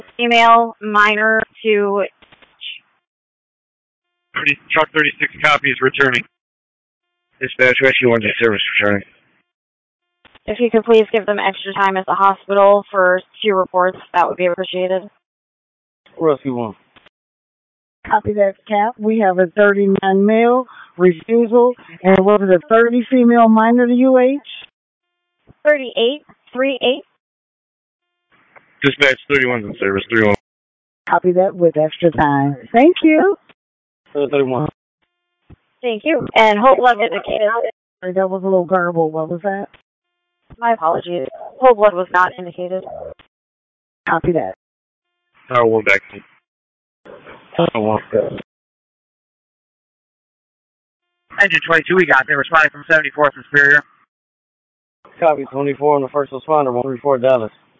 female minor to Truck 36 copies returning. Dispatch Rescue 1 service returning. If you could please give them extra time at the hospital for 2 reports, that would be appreciated. Rescue 1. Copy that, Cap. We have a 39 male refusal, and was it a 30 female minor to UH? 38. Dispatch 31's in service. 31. Copy that with extra time. Thank you. 31. Thank you. And Whole Blood indicated. That was a little garbled. What was that? My apologies. Whole Blood was not indicated. Copy that. Tower 1 back. Tower 1. Engine 22, we got there, responding from 74th and Superior. Copy 24 on the first responder, 134 Dallas.